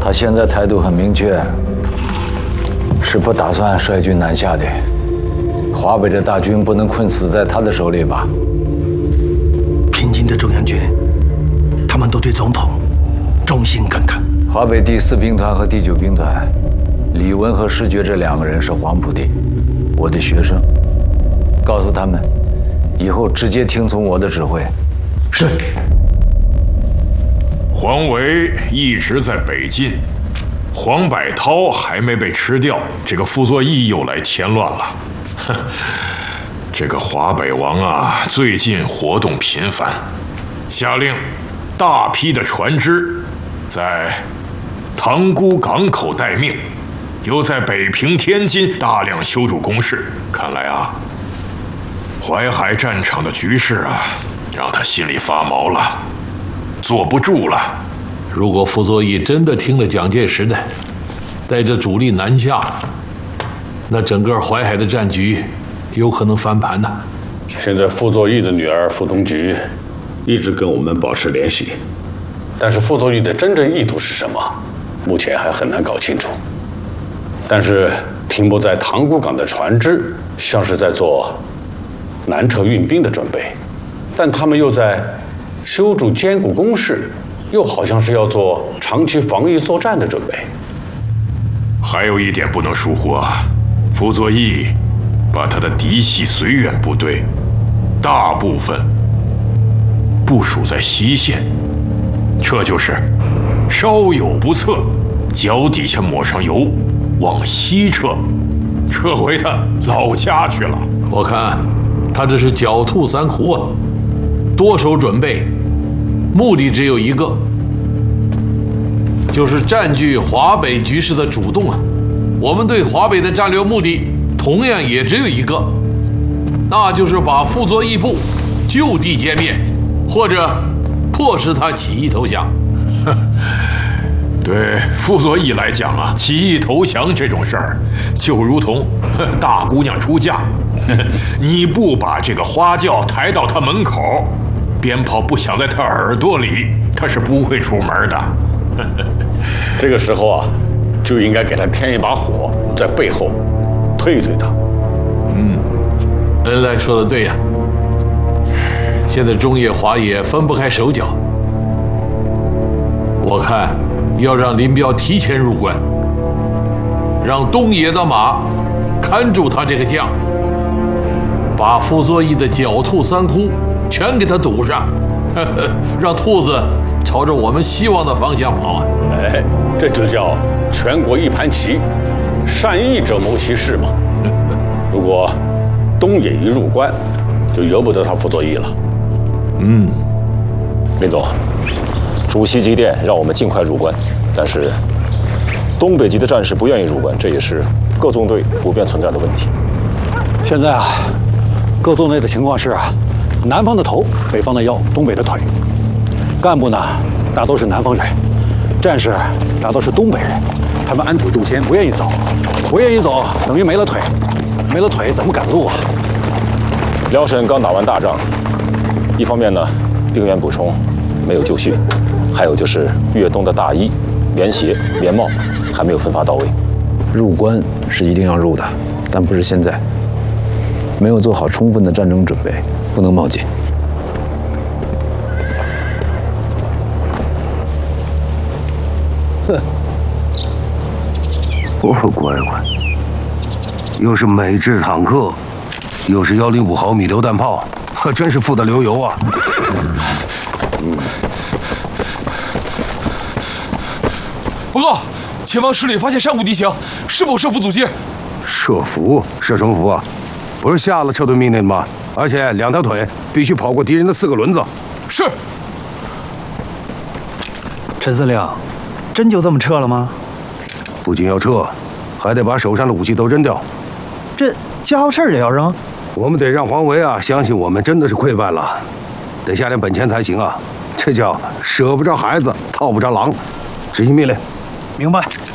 他现在态度很明确，是不打算率军南下的。华北的大军不能困死在他的手里吧？ 平津的中央军，他们都对总统忠心耿耿。 华北第4兵团和第9兵团，李文和石觉这2个人是黄埔的，我的学生。告诉他们，以后直接听从我的指挥。 是。 黄维一直在北进，黄百韬还没被吃掉，这个傅作义又来添乱了。哼，这个华北王啊，最近活动频繁，下令大批的船只在塘沽港口待命，又在北平、天津大量修筑工事。看来啊，淮海战场的局势啊，让他心里发毛了，坐不住了。 如果傅作义真的听了蒋介石的，带着主力南下，那整个淮海的战局有可能翻盘呢。 现在傅作义的女儿傅冬菊一直跟我们保持联系，但是傅作义的真正意图是什么，目前还很难搞清楚。但是停泊在塘沽港的船只像是在做南撤运兵的准备，但他们又在修筑坚固工事，又好像是要做长期防御作战的准备。 还有一点不能疏忽啊，傅作义把他的嫡系绥远部队大部分部署在西线，这就是稍有不测，脚底下抹上油，往西撤，撤回他老家去了。 我看他这是狡兔3窟啊，多手准备，目的只有一个，就是占据华北局势的主动啊。我们对华北的战略目的同样也只有一个，那就是把傅作义部就地歼灭，或者迫使他起义投降。 对傅作义来讲啊，起义投降这种事儿，就如同大姑娘出嫁，你不把这个花轿抬到她门口，鞭炮不响在她耳朵里，她是不会出门的。 这个时候啊，就应该给他添一把火，在背后推一推他。 恩来说的对呀，现在中野、华野分不开手脚，我看要让林彪提前入关，让东野的马看住他这个将，把傅作义的狡兔3窟全给他堵上，让兔子朝着我们希望的方向跑啊！ 哎，这就叫全国一盘棋，善意者谋其事嘛。如果东野一入关，就由不得他傅作义了。 林总，主席急电让我们尽快入关，但是东北籍的战士不愿意入关，这也是各纵队普遍存在的问题。 现在啊，各纵队的情况是啊，南方的头，北方的腰，东北的腿。干部呢，大都是南方人，战士大都是东北人，他们安土重迁，不愿意走，不愿意走等于没了腿，没了腿怎么赶路啊？ 辽沈刚打完大仗，一方面呢，兵员补充没有就绪，还有就是粤东的大衣、棉鞋、棉帽还没有分发到位。 入关是一定要入的，但不是现在，没有做好充分的战争准备，不能冒进。 哼，我说乖乖，又是美制坦克，又是105毫米榴弹炮，可真是富得流油啊！ 报告，前方10里发现山谷地形，是否设伏阻击？ 设伏？设什么伏啊？不是下了撤退命令吗？而且2条腿必须跑过敌人的4个轮子。 是。 陈司令，真就这么撤了吗？ 不仅要撤，还得把手上的武器都扔掉。 这家伙事儿也要扔？ 我们得让黄维啊相信我们真的是溃败了，得下点本钱才行啊！这叫舍不着孩子，套不着狼。执行命令。 明白。